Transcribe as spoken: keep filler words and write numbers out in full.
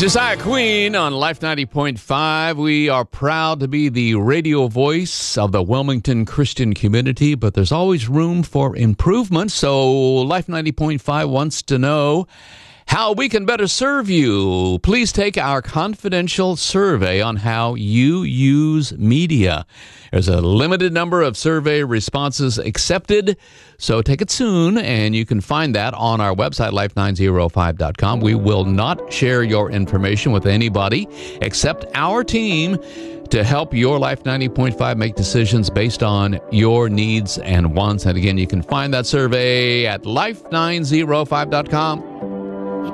Josiah Queen on Life ninety point five. We are proud to be the radio voice of the Wilmington Christian community, but there's always room for improvement. So Life ninety point five wants to know how we can better serve you. Please take our confidential survey on how you use media. There's a limited number of survey responses accepted, so take it soon, and you can find that on our website, life nine oh five dot com. We will not share your information with anybody except our team to help your Life ninety point five make decisions based on your needs and wants. And again, you can find that survey at life nine oh five dot com.